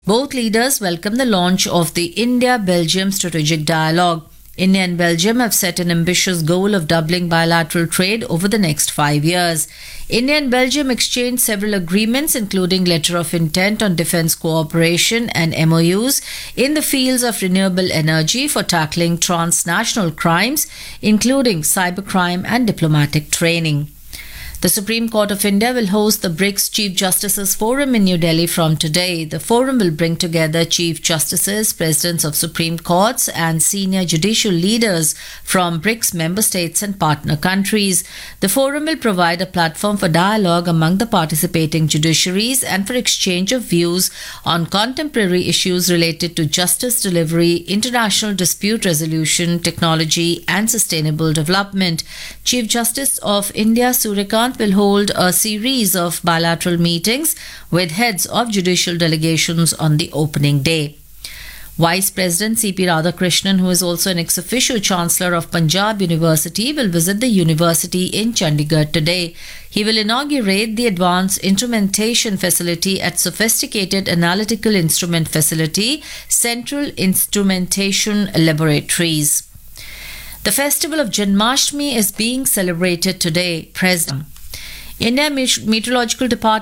Both leaders welcome the launch of the India-Belgium Strategic Dialogue. India and Belgium have set an ambitious goal of doubling bilateral trade over the next 5 years. India and Belgium exchanged several agreements, including letter of intent on defense cooperation and MOUs in the fields of renewable energy for tackling transnational crimes, including cybercrime and diplomatic training. The Supreme Court of India will host the BRICS Chief Justices Forum in New Delhi from today. The forum will bring together Chief Justices, Presidents of Supreme Courts, and senior judicial leaders from BRICS member states and partner countries. The forum will provide a platform for dialogue among the participating judiciaries and for exchange of views on contemporary issues related to justice delivery, international dispute resolution, technology, and sustainable development. Chief Justice of India, Suryakant, will hold a series of bilateral meetings with heads of judicial delegations on the opening day. Vice President C.P. Radhakrishnan, who is also an ex-officio Chancellor of Punjab University, will visit the university in Chandigarh today. He will inaugurate the Advanced Instrumentation Facility at Sophisticated Analytical Instrument Facility, Central Instrumentation Laboratories. The festival of Janmashtami is being celebrated today. President India Meteorological Department